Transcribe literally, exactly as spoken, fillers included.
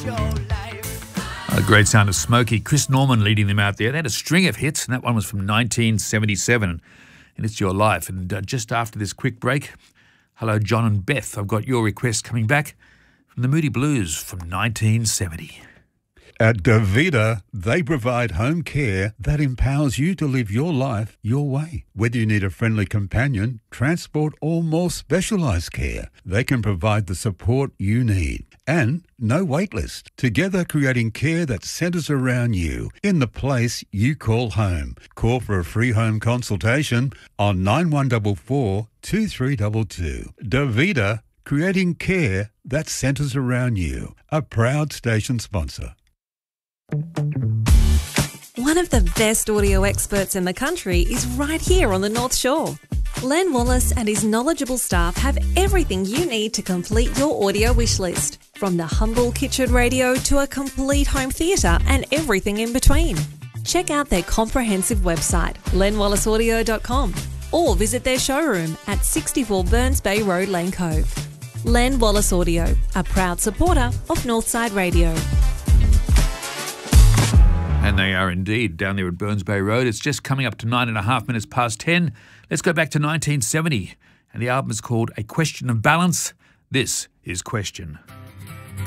A great sound of Smokey. Chris Norman leading them out there. They had a string of hits, and that one was from nineteen seventy-seven. And It's Your Life. And uh, just after this quick break, hello, John and Beth. I've got your request coming back from the Moody Blues from nineteen seventy. At Davida, they provide home care that empowers you to live your life your way. Whether you need a friendly companion, transport, or more specialised care, they can provide the support you need. And no wait list. Together creating care that centres around you in the place you call home. Call for a free home consultation on nine one four four, two three two two. Davida, creating care that centres around you. A proud station sponsor. One of the best audio experts in the country is right here on the North Shore. Len Wallace and his knowledgeable staff have everything you need to complete your audio wish list, from the humble kitchen radio to a complete home theatre and everything in between. Check out their comprehensive website, len wallace audio dot com, or visit their showroom at sixty-four Burns Bay Road, Lane Cove. Len Wallace Audio, a proud supporter of Northside Radio. And they are indeed down there at Burns Bay Road. It's just coming up to nine and a half minutes past ten. Let's go back to nineteen seventy. And the album is called A Question of Balance. This is Question.